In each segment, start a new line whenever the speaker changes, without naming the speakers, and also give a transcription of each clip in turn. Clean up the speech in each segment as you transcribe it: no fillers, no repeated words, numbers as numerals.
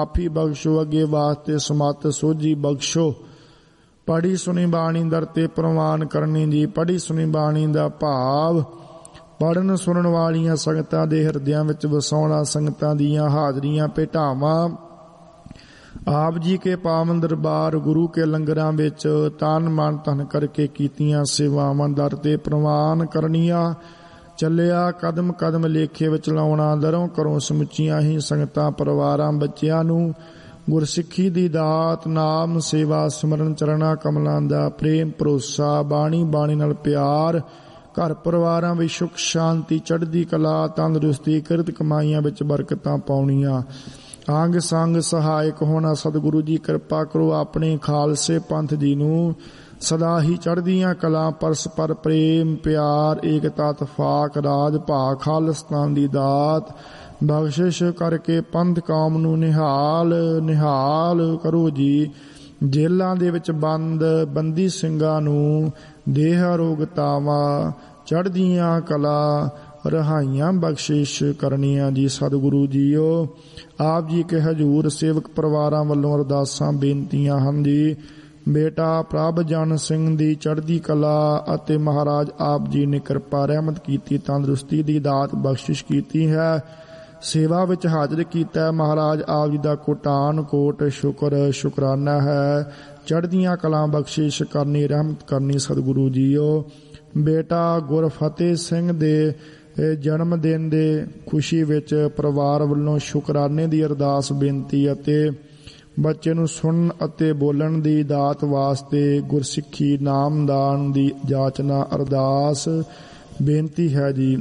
ਮਾਫੀ ਬਖਸ਼ੋ, ਅੱਗੇ ਵਾਸਤੇ ਸਮੱਤ ਸੋਝੀ ਬਖਸ਼ੋ। ਪੜ੍ਹੀ ਸੁਣੀ ਬਾਣੀ ਦਰ ਤੇ ਪ੍ਰਵਾਨ ਕਰਨੀ ਜੀ। ਪੜ੍ਹੀ ਸੁਣੀ ਬਾਣੀ ਦਾ ਭਾਵ ਪੜ੍ਹਨ ਸੁਣਨ ਵਾਲੀਆਂ ਸੰਗਤਾਂ ਦੇ ਹਿਰਦਿਆਂ ਵਿੱਚ ਵਸਾਉਣਾ, ਸੰਗਤਾਂ ਦੀਆਂ ਹਾਜ਼ਰੀਆਂ ਭੇਟਾਵਾਂ ਆਪ ਜੀ ਕੇ ਪਾਵਨ ਦਰਬਾਰ ਗੁਰੂ ਕੇ ਲੰਗਰਾਂ ਵਿੱਚ ਤਨ ਮਨ ਧਨ ਕਰਕੇ ਕੀਤੀਆਂ ਸੇਵਾਵਾਂ ਦਰ ਤੇ ਪ੍ਰਵਾਨ ਕਰਨੀਆਂ। ਚੱਲਿਆ ਕਦਮ ਕਦਮ ਲੇਖੇ ਵਿੱਚ ਲਾਉਣਾ, ਦਰੋਂ ਕਰੋ ਸਮੁੱਚੀਆਂ ਹੀ ਸੰਗਤਾਂ ਪਰਿਵਾਰਾਂ ਬੱਚਿਆਂ ਨੂੰ ਗੁਰਸਿੱਖੀ ਦੀ ਦਾਤ, ਨਾਮ ਸੇਵਾ ਸਿਮਰਨ ਚਰਣਾ ਕਮਲਾਂ ਦਾ ਪ੍ਰੇਮ ਭਰੋਸਾ, ਬਾਣੀ ਬਾਣੀ ਨਾਲ ਪਿਆਰ, ਘਰ ਪਰਿਵਾਰਾਂ ਵਿੱਚ ਸੁੱਖ ਸ਼ਾਂਤੀ ਚੜ੍ਹਦੀ ਕਲਾ ਤੰਦਰੁਸਤੀ ਕਿਰਤ ਕਮਾਈਆਂ ਵਿੱਚ ਬਰਕਤਾਂ ਪਾਉਣੀਆਂ। ਅੰਗ ਸੰਗ ਸਹਾਇਕ ਹੋਣਾ। ਸਤਿਗੁਰੂ ਜੀ ਕਿਰਪਾ ਕਰੋ ਆਪਣੇ ਖਾਲਸੇ ਪੰਥ ਜੀ ਨੂੰ ਸਦਾ ਹੀ ਚੜ੍ਹਦੀਆਂ ਕਲਾ ਪਰਸਪਰ ਪ੍ਰੇਮ ਪਿਆਰ ਏਕਤਾ ਇਤਫਾਕ ਰਾਜ ਭਾਗ ਖਾਲਿਸਤਾਨ ਦੀ ਦਾਤ ਬਖਸ਼ਿਸ਼ ਕਰਕੇ ਪੰਥ ਕੌਮ ਨੂੰ ਨਿਹਾਲ ਕਰੋ ਜੀ। ਜੇਲ੍ਹਾਂ ਦੇ ਵਿੱਚ ਬੰਦੀ ਸਿੰਘਾਂ ਨੂੰ ਦੇਹ ਅਰੋਗਤਾਵਾਂ ਚੜ੍ਹਦੀਆਂ ਕਲਾ ਰਹਾਈਆਂ ਬਖਸ਼ਿਸ਼ ਕਰਨੀਆਂ ਜੀ। ਸਤਿਗੁਰੂ ਜੀਓ ਆਪ ਜੀ ਕੇ ਹਜ਼ੂਰ ਸੇਵਕ ਪਰਿਵਾਰਾਂ ਵੱਲੋਂ ਅਰਦਾਸਾਂ ਬੇਨਤੀਆਂ ਹਨ ਜੀ। ਬੇਟਾ ਪ੍ਰਭ ਜਨ ਸਿੰਘ ਦੀ ਚੜ੍ਹਦੀ ਕਲਾ ਅਤੇ ਮਹਾਰਾਜ ਆਪ ਜੀ ਨੇ ਕਿਰਪਾ ਰਹਿਮਤ ਕੀਤੀ, ਤੰਦਰੁਸਤੀ ਦੀ ਦਾਤ ਬਖਸ਼ਿਸ਼ ਕੀਤੀ ਹੈ, ਸੇਵਾ ਵਿੱਚ ਹਾਜ਼ਰ ਕੀਤਾ। ਮਹਾਰਾਜ ਆਪ ਜੀ ਦਾ ਕੋਟਾਨ ਕੋਟ ਸ਼ੁਕਰਾਨਾ ਹੈ। ਚੜ੍ਹਦੀਆਂ ਕਲਾਂ ਬਖਸ਼ਿਸ਼ ਕਰਨੀ, ਰਹਿਮਤ ਕਰਨੀ ਸਤਿਗੁਰੂ ਜੀਓ। ਬੇਟਾ ਗੁਰਫਤਿਹ ਸਿੰਘ ਦੇ ਜਨਮ ਦਿਨ ਦੇ ਖੁਸ਼ੀ ਵਿੱਚ ਪਰਿਵਾਰ ਵੱਲੋਂ ਸ਼ੁਕਰਾਨੇ ਦੀ ਅਰਦਾਸ ਬੇਨਤੀ ਅਤੇ ਬੱਚੇ ਨੂੰ ਸੁਣਨ ਅਤੇ ਬੋਲਣ ਦੀ ਦਾਤ ਵਾਸਤੇ ਗੁਰਸਿੱਖੀ ਨਾਮਦਾਨ ਦੀ ਜਾਚਨਾ ਅਰਦਾਸ ਬੇਨਤੀ ਹੈ ਜੀ।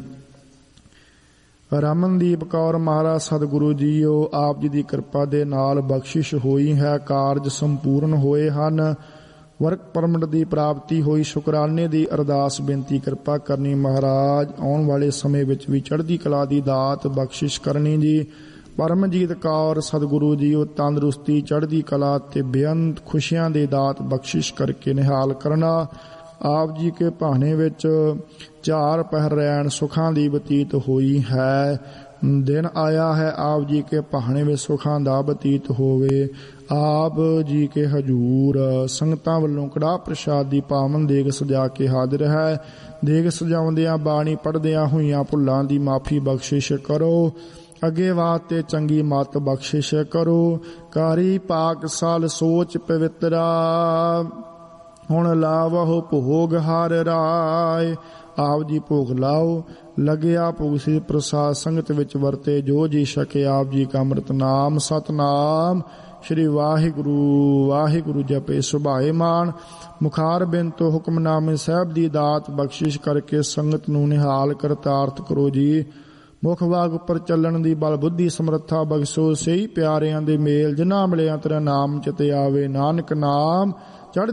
ਰਮਨਦੀਪ ਕੌਰ ਮਹਾਰਾਜ ਸਤਿਗੁਰੂ ਜੀਓ ਆਪ ਜੀ ਦੀ ਕਿਰਪਾ ਦੇ ਨਾਲ ਬਖਸ਼ਿਸ਼ ਹੋਈ ਹੈ, ਕਾਰਜ ਸੰਪੂਰਨ ਹੋਏ ਹਨ, ਵਰਕ ਪਰਮਿਟ ਦੀ ਪ੍ਰਾਪਤੀ ਹੋਈ। ਸ਼ੁਕਰਾਨੇ ਦੀ ਅਰਦਾਸ ਬੇਨਤੀ ਕਿਰਪਾ ਕਰਨੀ ਮਹਾਰਾਜ, ਆਉਣ ਵਾਲੇ ਸਮੇਂ ਵਿੱਚ ਵੀ ਚੜ੍ਹਦੀ ਕਲਾ ਦੀ ਦਾਤ ਬਖਸ਼ਿਸ਼ ਕਰਨੀ ਜੀ। ਪਰਮਜੀਤ ਕੌਰ ਸਤਿਗੁਰੂ ਜੀਓ ਤੰਦਰੁਸਤੀ ਚੜ੍ਹਦੀ ਕਲਾ ਤੇ ਬੇਅੰਤ ਖੁਸ਼ੀਆਂ ਦੇ ਦਾਤ ਬਖਸ਼ਿਸ਼ ਕਰਕੇ ਨਿਹਾਲ ਕਰਨਾ। ਆਪ ਜੀ ਕੇ ਭਾਣੇ ਵਿੱਚ 4 ਪਹਿਰ ਰੈਣ ਸੁਖਾਂ ਦੀ ਬਤੀਤ ਹੋਈ ਹੈ। ਦਿਨ ਆਇਆ ਹੈ ਆਪ ਜੀ ਕੇ ਭਾਣੇ ਵਿੱਚ ਸੁਖਾਂ ਦਾ ਬਤੀਤ ਹੋਵੇ। ਆਪ ਜੀ ਕੇ ਹਜੂਰ ਸੰਗਤਾਂ ਵੱਲੋਂ ਕੜਾਹ ਪ੍ਰਸ਼ਾਦ ਦੀ ਪਾਵਨ ਦੇਗ ਸਜਾ ਕੇ ਹਾਜ਼ਰ ਹੈ। ਦੇਗ ਸਜਾਉਂਦਿਆਂ ਬਾਣੀ ਪੜ੍ਹਦਿਆਂ ਹੋਈਆਂ ਭੁੱਲਾਂ ਦੀ ਮਾਫੀ ਬਖਸ਼ਿਸ਼ ਕਰੋ, ਅੱਗੇ ਵਾਸਤੇ ਚੰਗੀ ਮੱਤ ਬਖਸ਼ਿਸ਼ ਕਰੋ। ਕਾਰੀ ਪਾਕ ਸਾਲ ਸੋਚ ਪਵਿੱਤਰਾ, ਹੁਣ ਲਾਵਹੁ ਭੋਗ ਹਰ ਰਾਏ। ਆਪ ਜੀ ਭੋਗ ਲਾਓ, ਲੱਗਿਆ ਭੋਗ ਸੀ ਪ੍ਰਸਾਦ ਸੰਗਤ ਵਿੱਚ ਵਰਤੇ ਜੋ ਜੀ ਸਕੇ। ਆਪ ਜੀ ਕਾ ਅੰਮ੍ਰਿਤ ਨਾਮ ਸਤਨਾਮ ਸ਼੍ਰੀ ਵਾਹਿਗੁਰੂ ਵਾਹਿਗੁਰੂ ਜਪੇ ਸੁਭਾਏ ਮਾਨ। ਮੁਖਾਰ ਬਿਨ ਤੋਂ ਹੁਕਮਨਾਮੇ ਸਾਹਿਬ ਦੀ ਦਾਤ ਬਖਸ਼ਿਸ਼ ਕਰਕੇ ਸੰਗਤ ਨੂੰ ਨਿਹਾਲ ਕਰਤਾਰਥ ਕਰੋ ਜੀ। ਮੁਖ ਵਾਗ ਉੱਪਰ ਚੱਲਣ ਦੀ ਬਲ ਬੁੱਧੀ ਸਮਰੱਥਾ ਬਖਸ਼ੋ, ਸਹੀ ਪਿਆਰਿਆਂ ਦੇ ਮੇਲ ਜਿਨ੍ਹਾਂ ਮਿਲਿਆ ਤੇਰਾ ਨਾਮ ਚਿਤ ਆਵੇ। ਨਾਨਕ ਨਾਮ